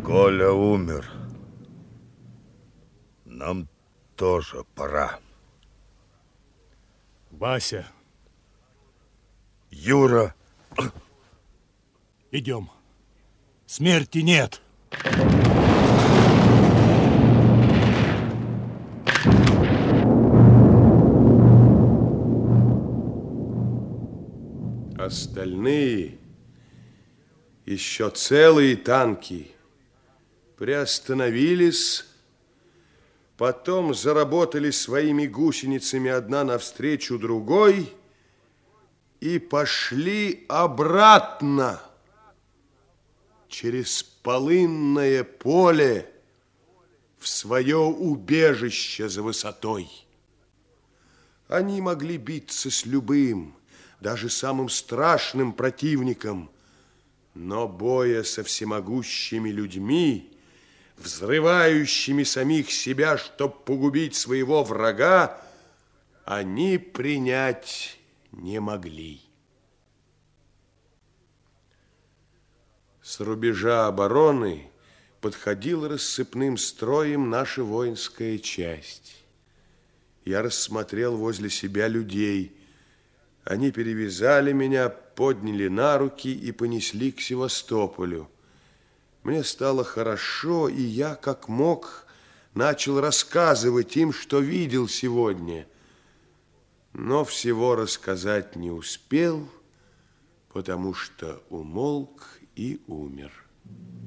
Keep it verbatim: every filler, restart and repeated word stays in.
Коля умер. Нам тоже пора. Вася. Юра. Идем. Смерти нет. Остальные, еще целые танки, приостановились, потом заработали своими гусеницами одна навстречу другой и пошли обратно через полынное поле в свое убежище за высотой. Они могли биться с любым, даже самым страшным противником, но боя со всемогущими людьми, взрывающими самих себя, чтобы погубить своего врага, они принять не могли. С рубежа обороны подходила рассыпным строем наша воинская часть. Я рассмотрел возле себя людей. Они перевязали меня, подняли на руки и понесли к Севастополю. Мне стало хорошо, и я, как мог, начал рассказывать им, что видел сегодня. Но всего рассказать не успел, потому что умолк и умер.